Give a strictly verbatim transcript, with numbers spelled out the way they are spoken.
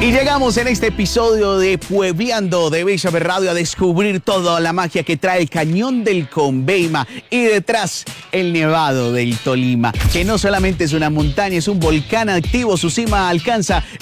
Y llegamos en este episodio de Puebleando de Bella Radio a descubrir toda la magia que trae el Cañón del Conveima y detrás el Nevado del Tolima, que no solamente es una montaña, es un volcán activo, su cima alcanza